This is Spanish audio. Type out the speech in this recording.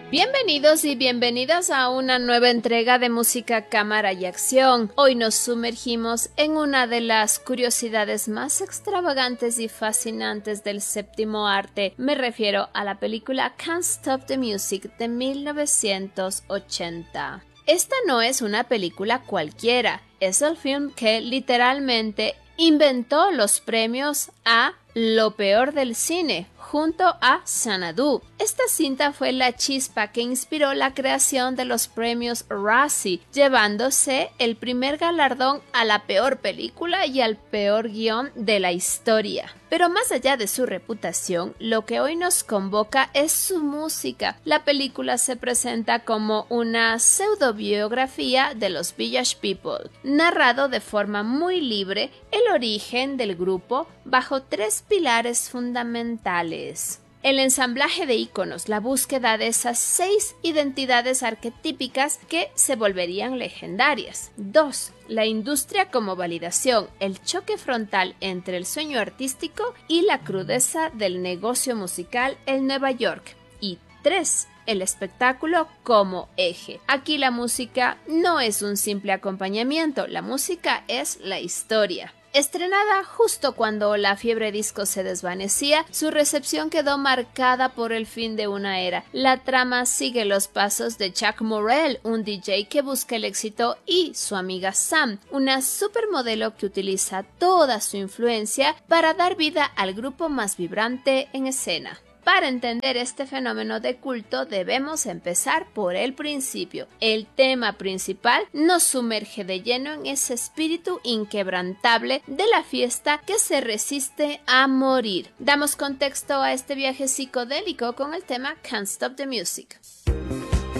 Bienvenidos y bienvenidas a una nueva entrega de Música, Cámara y Acción. Hoy nos sumergimos en una de las curiosidades más extravagantes y fascinantes del séptimo arte. Me refiero a la película Can't Stop the Music de 1980. Esta no es una película cualquiera, es el film que literalmente inventó los premios a lo peor del cine, junto a Xanadu. Esta cinta fue la chispa que inspiró la creación de los premios Razzie, llevándose el primer galardón a la peor película y al peor guión de la historia. Pero más allá de su reputación, lo que hoy nos convoca es su música. La película se presenta como una pseudobiografía de los Village People, narrado de forma muy libre el origen del grupo bajo tres pilares fundamentales: el ensamblaje de íconos, la búsqueda de esas 6 identidades arquetípicas que se volverían legendarias. 2. La industria como validación, el choque frontal entre el sueño artístico y la crudeza del negocio musical en Nueva York. Y 3. El espectáculo como eje. Aquí la música no es un simple acompañamiento, la música es la historia. Estrenada justo cuando la fiebre disco se desvanecía, su recepción quedó marcada por el fin de una era. La trama sigue los pasos de Chuck Morrell, un DJ que busca el éxito, y su amiga Sam, una supermodelo que utiliza toda su influencia para dar vida al grupo más vibrante en escena. Para entender este fenómeno de culto debemos empezar por el principio. El tema principal nos sumerge de lleno en ese espíritu inquebrantable de la fiesta que se resiste a morir. Damos contexto a este viaje psicodélico con el tema Can't Stop the Music.